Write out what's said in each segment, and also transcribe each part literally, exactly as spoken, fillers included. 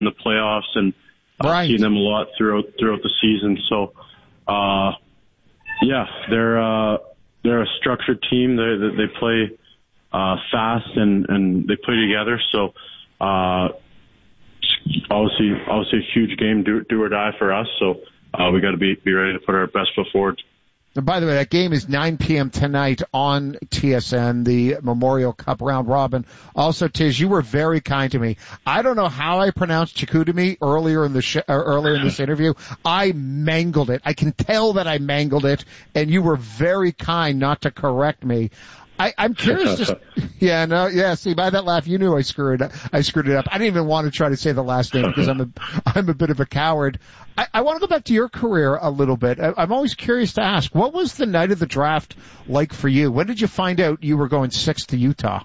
in the playoffs, and I've right. seen them a lot throughout throughout the season. So, uh, yeah, they're uh, they're a structured team. They they, they play uh, fast and, and they play together. So, uh, obviously, obviously a huge game, do do or die for us. So, uh, we got to be be ready to put our best foot forward. And by the way, that game is nine p.m. tonight on T S N, the Memorial Cup round robin. Also, Tiz, you were very kind to me. I don't know how I pronounced Chicoutimi earlier in the sh- or earlier in this interview. I mangled it. I can tell that I mangled it, and you were very kind not to correct me. I, I'm curious. Just, yeah, no, yeah. See, by that laugh, you knew I screwed. I screwed it up. I didn't even want to try to say the last name because I'm a, I'm a bit of a coward. I, I want to go back to your career a little bit. I, I'm always curious to ask, what was the night of the draft like for you? When did you find out you were going sixth to Utah?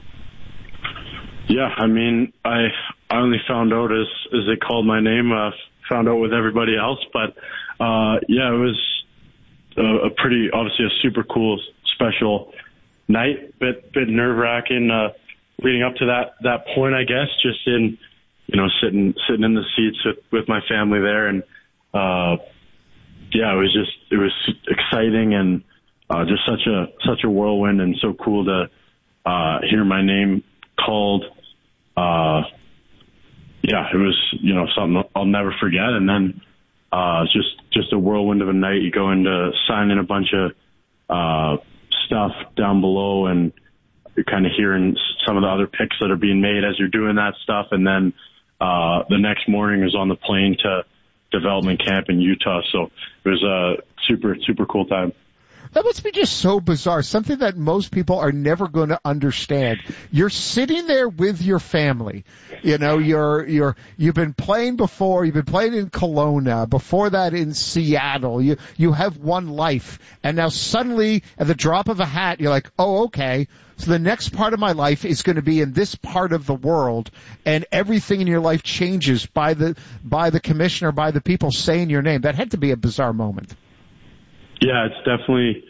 Yeah, I mean, I I only found out as as they called my name. Uh, found out with everybody else, but uh, yeah, it was a, a pretty, obviously, a super cool, special night, bit bit nerve wracking uh, leading up to that that point, I guess. Just in, you know, sitting sitting in the seats with, with my family there, and uh, yeah, it was just it was exciting and uh, just such a such a whirlwind, and so cool to uh, hear my name called. Uh, yeah, it was, you know, something I'll never forget. And then uh, just just a whirlwind of a night. You go into signing a bunch of uh, stuff down below, and you're kind of hearing some of the other picks that are being made as you're doing that stuff. And then uh, the next morning is on the plane to development camp in Utah. So it was a super, super cool time. That must be just so bizarre. Something that most people are never going to understand. You're sitting there with your family. You know, you're, you're, you've been playing before. You've been playing in Kelowna. Before that in Seattle. You, you have one life. And now suddenly at the drop of a hat, you're like, oh, okay. So the next part of my life is going to be in this part of the world, and everything in your life changes by the, by the commissioner, by the people saying your name. That had to be a bizarre moment. Yeah, it's definitely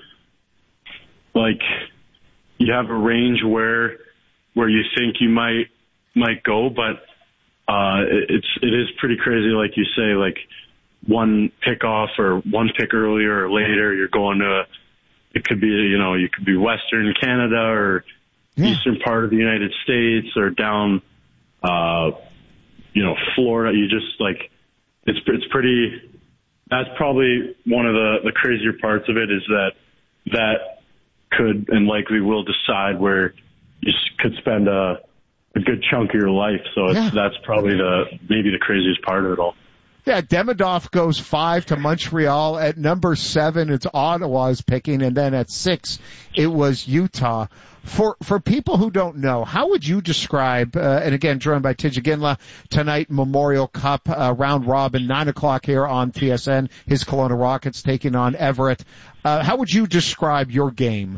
like you have a range where where you think you might might go, but uh, it's it is pretty crazy. Like you say, like one pick off or one pick earlier or later, you're going to. It could be, you know, you could be Western Canada or yeah. Eastern part of the United States or down, uh, you know, Florida. You just like it's it's pretty. That's probably one of the, the crazier parts of it is that that could and likely will decide where you could spend a, a good chunk of your life. So it's, yeah. that's probably the maybe the craziest part of it all. Yeah, Demidov goes five to Montreal. At number seven, it's Ottawa's picking, and then at six, it was Utah. For for people who don't know, how would you describe, uh, and again, joined by Tij Iginla, tonight, Memorial Cup, uh, round robin, nine o'clock here on T S N, his Kelowna Rockets taking on Everett. Uh, how would you describe your game?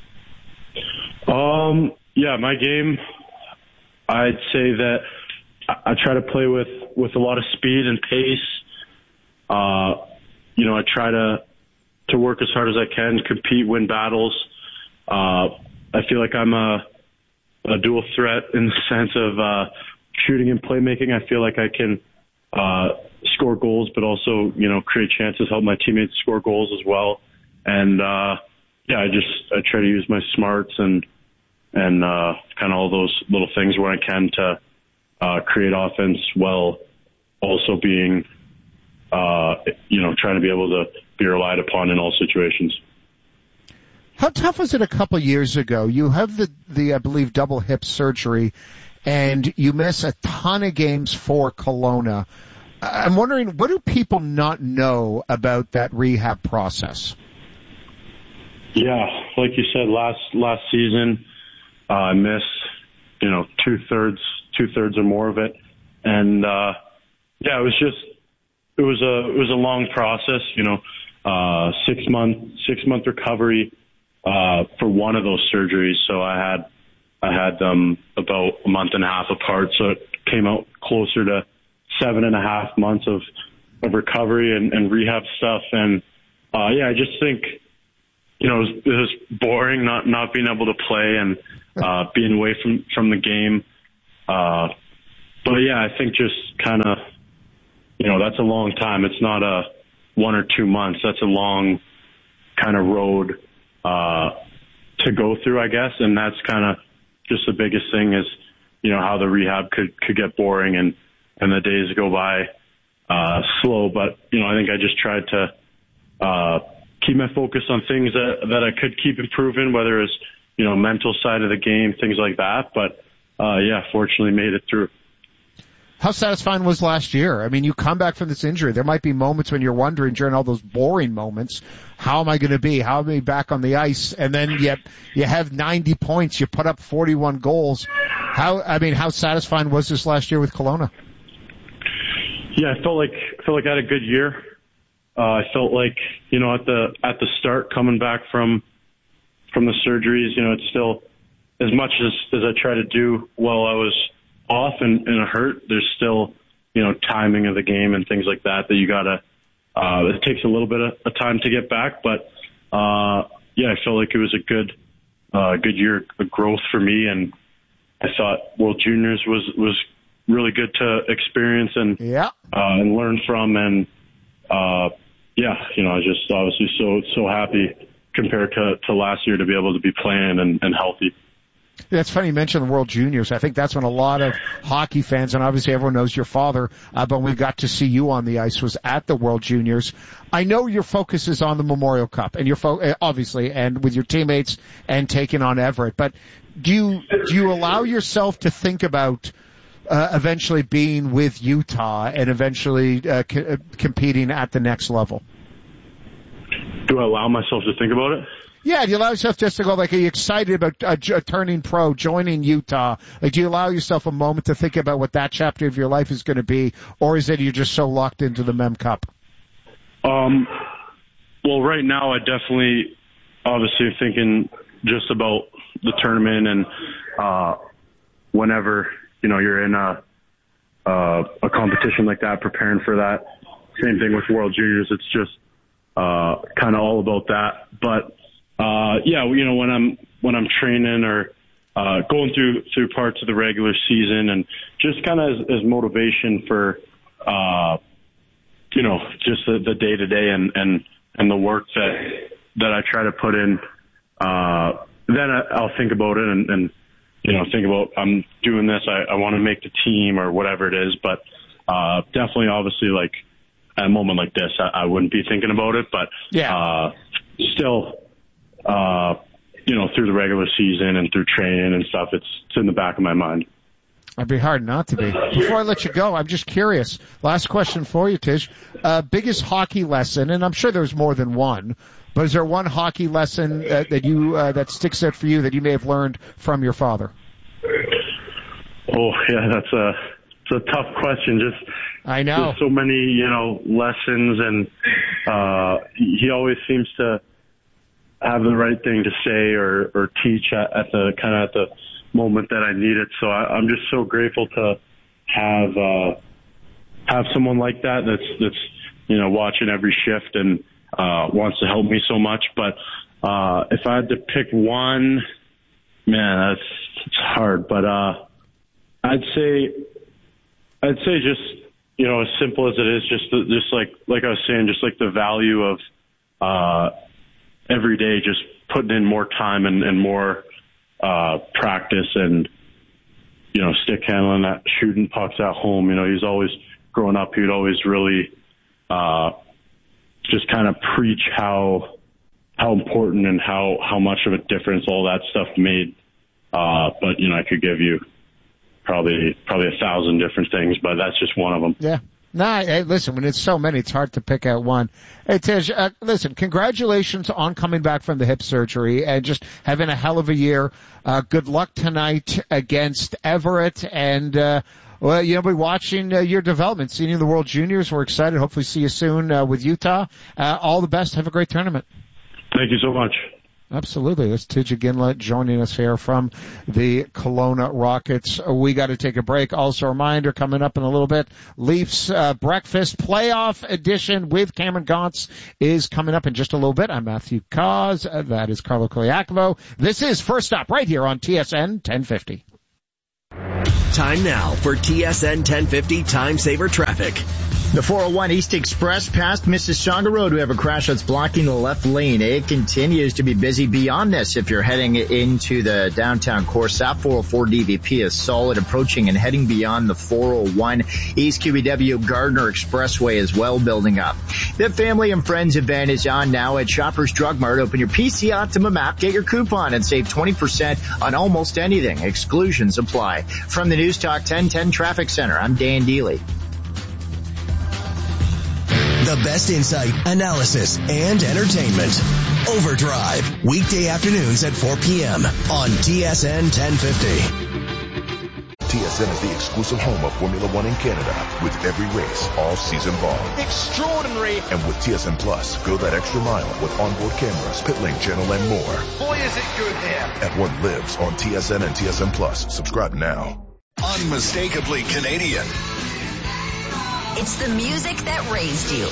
Um, yeah, my game, I'd say that I try to play with, with a lot of speed and pace. Uh, you know, I try to, to work as hard as I can, compete, win battles. Uh, I feel like I'm a, a dual threat in the sense of, uh, shooting and playmaking. I feel like I can, uh, score goals, but also, you know, create chances, help my teammates score goals as well. And, uh, yeah, I just, I try to use my smarts and, and, uh, kind of all those little things where I can to, Uh, create offense while also being, uh, you know, trying to be able to be relied upon in all situations. How tough was it a couple years ago? You have the, the, I believe, double hip surgery, and you miss a ton of games for Kelowna. I'm wondering, what do people not know about that rehab process? Yeah, like you said, last last season, uh, I missed, you know, two thirds. two thirds or more of it. And, uh, yeah, it was just, it was a, it was a long process, you know, uh, six month, six month recovery, uh, for one of those surgeries. So I had, I had them about a month and a half apart. So it came out closer to seven and a half months of, of recovery and, and rehab stuff. And, uh, yeah, I just think, you know, it was, it was boring not, not being able to play and, uh, being away from, from the game. Uh, but yeah, I think just kind of, you know, that's a long time. It's not a one or two months. That's a long kind of road uh, to go through, I guess. And that's kind of just the biggest thing is, you know, how the rehab could, could get boring and, and the days go by uh, slow. But, you know, I think I just tried to uh, keep my focus on things that, that I could keep improving, whether it's, you know, mental side of the game, things like that. But, uh, yeah, fortunately made it through. How satisfying was last year? I mean, you come back from this injury. There might be moments when you're wondering during all those boring moments, how am I going to be? How am I back on the ice? And then you, you have ninety points. You put up forty-one goals. How, I mean, how satisfying was this last year with Kelowna? Yeah, I felt like, I felt like I had a good year. Uh, I felt like, you know, at the, at the start coming back from, from the surgeries, you know, it's still as much as, as I try to do while I was off and, and hurt, there's still, you know, timing of the game and things like that that you gotta, uh, it takes a little bit of, of time to get back. But, uh, yeah, I felt like it was a good, uh, good year of growth for me. And I thought World Juniors was, was really good to experience and, yeah. uh, and learn from. And, uh, yeah, you know, I was just obviously so, so happy compared to, to last year to be able to be playing and, and healthy. That's funny you mentioned the World Juniors. I think that's when a lot of hockey fans, and obviously everyone knows your father, uh, but we got to see you on the ice was at the World Juniors. I know your focus is on the Memorial Cup, and your fo- obviously, and with your teammates and taking on Everett. But do you do you allow yourself to think about uh, eventually being with Utah and eventually uh, co- competing at the next level? Do I allow myself to think about it? Yeah, do you allow yourself just to go, like, are you excited about uh, j- turning pro, joining Utah? Like, do you allow yourself a moment to think about what that chapter of your life is going to be, or is it you're just so locked into the Mem Cup? Um, well, right now I definitely, obviously, thinking just about the tournament and uh, whenever, you know, you're in a, uh, a competition like that, preparing for that. Same thing with World Juniors. It's just uh, kind of all about that. But Uh, yeah, you know, when I'm, when I'm training or, uh, going through, through parts of the regular season and just kind of as, as motivation for, uh, you know, just the, the day to day and, and, and the work that, that I try to put in, uh, then I, I'll think about it and, and, you know, think about, I'm doing this, I, I want to make the team or whatever it is. But, uh, definitely obviously like at a moment like this, I, I wouldn't be thinking about it, but, yeah. uh, still, Uh, you know, through the regular season and through training and stuff, it's, it's in the back of my mind. It'd be hard not to be. Before I let you go, I'm just curious. Last question for you, Tish. Uh, biggest hockey lesson, and I'm sure there's more than one, but is there one hockey lesson uh, that you, uh, that sticks out for you that you may have learned from your father? Oh, yeah, that's a, it's a tough question. Just, I know. There's so many, you know, lessons and, uh, he always seems to have the right thing to say or, or teach at, at the kind of at the moment that I need it. So I, I'm just so grateful to have, uh, have someone like that that's, that's, you know, watching every shift and, uh, wants to help me so much. But, uh, if I had to pick one, man, that's, it's hard, but, uh, I'd say, I'd say just, you know, as simple as it is, just, just like, like I was saying, just like the value of, uh, every day, just putting in more time and, and more uh, practice and, you know, stick handling, that shooting pucks at home. You know, he's always, growing up, he'd always really uh, just kind of preach how how important and how, how much of a difference all that stuff made. Uh, but, you know, I could give you probably probably a thousand different things, but that's just one of them. Yeah. Nah, hey, listen, when it's so many, it's hard to pick out one. Hey, Tish, uh, listen, congratulations on coming back from the hip surgery and just having a hell of a year. Uh, good luck tonight against Everett and, uh, well, you'll be watching uh, your development, seeing the World Juniors. We're excited. Hopefully see you soon uh, with Utah. Uh, all the best. Have a great tournament. Thank you so much. Absolutely. That's Tidja Ginla joining us here from the Kelowna Rockets. We got to take a break. Also a reminder coming up in a little bit, Leafs uh, Breakfast Playoff Edition with Cameron Gaunce is coming up in just a little bit. I'm Matthew Cause. Uh, that is Carlo Koliakovo. This is First Stop right here on T S N ten fifty. Time now for T S N ten fifty Time Saver Traffic. The four oh one East Express past Mississauga Road. We have a crash that's blocking the left lane. It continues to be busy beyond this if you're heading into the downtown core. S A P four oh four D V P is solid, approaching and heading beyond the four oh one. East Q B W Gardner Expressway is well building up. The Family and Friends event is on now at Shoppers Drug Mart. Open your P C Optimum app, get your coupon, and save twenty percent on almost anything. Exclusions apply. From the News Talk ten ten Traffic Center, I'm Dan Deely. The best insight, analysis, and entertainment. Overdrive, weekday afternoons at four p.m. on T S N ten fifty. T S N is the exclusive home of Formula One in Canada, with every race all season long. Extraordinary. And with T S N Plus, go that extra mile with onboard cameras, pit lane channel, and more. Boy, is it good here. And one lives on T S N and T S N Plus. Subscribe now. Unmistakably Canadian. It's the music that raised you.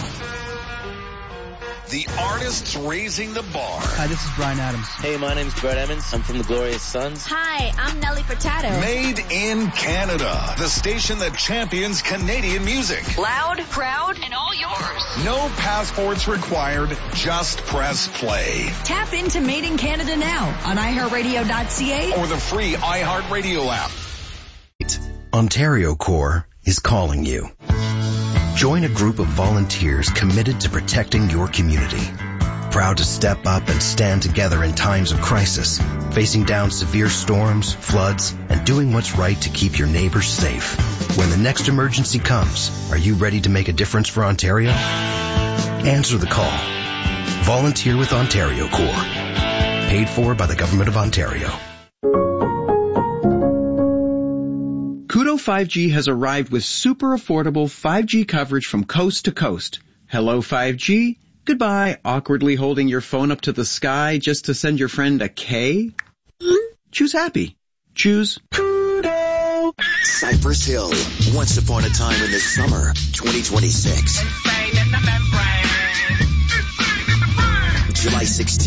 The artists raising the bar. Hi, this is Bryan Adams. Hey, my name's Brett Emmons. I'm from the Glorious Sons. Hi, I'm Nelly Furtado. Made in Canada. The station that champions Canadian music. Loud, proud, and all yours. No passports required. Just press play. Tap into Made in Canada now on i heart radio dot c a or the free iHeartRadio app. Ontario Corps is calling you. Join a group of volunteers committed to protecting your community. Proud to step up and stand together in times of crisis, facing down severe storms, floods, and doing what's right to keep your neighbors safe. When the next emergency comes, are you ready to make a difference for Ontario? Answer the call. Volunteer with Ontario Corps. Paid for by the Government of Ontario. Koodo five G has arrived with super affordable five G coverage from coast to coast. Hello five G. Goodbye, awkwardly holding your phone up to the sky just to send your friend a K. Choose happy. Choose Koodo. Cypress Hill. Once upon a time in the summer, twenty twenty-six. July sixteenth.